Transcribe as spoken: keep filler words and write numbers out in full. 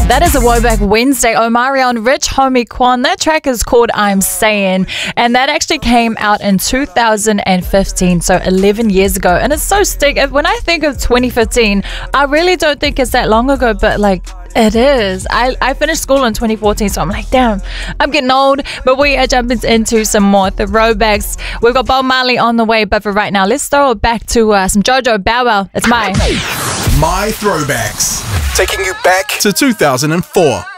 That is a Throwback Wednesday. Omarion, Rich Homie Quan. That track is called I'm Saying, and that actually came out in two thousand fifteen, so eleven years ago. And it's so sick. When I think of twenty fifteen, I really don't think it's that long ago, but like, it is. I, I finished school in twenty fourteen, so I'm like, damn, I'm getting old. But we are jumping into some more throwbacks. We've got Bob Marley on the way, but for right now, let's throw it back to uh, some JoJo Bow Wow. It's my My Throwbacks, taking you back to two thousand four.